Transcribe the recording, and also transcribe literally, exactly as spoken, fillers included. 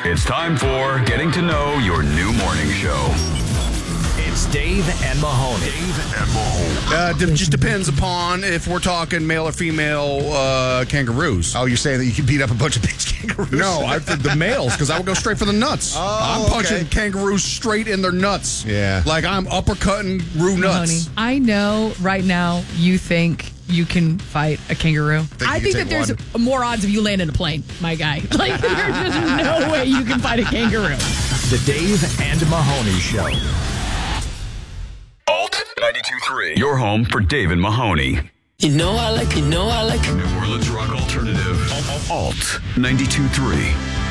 It's time for Getting to Know Your New Morning Show. It's Dave and Mahoney. Dave and Mahoney. Uh, it just depends upon if we're talking male or female uh, kangaroos. Oh, you're saying that you can beat up a bunch of bitch kangaroos? No, I, the males, because I would go straight for the nuts. Oh, I'm punching okay. kangaroos straight in their nuts. Yeah. Like I'm uppercutting roo nuts. Mahoney, I know right now you think you can fight a kangaroo. Think I you think can that take there's more odds of you landing a plane, my guy. Like, there's just no way you can fight a kangaroo. The Dave and Mahoney Show. Alt ninety-two point three. Your home for Dave and Mahoney. You know I like, you know I like. New Orleans rock alternative. Alt ninety-two point three.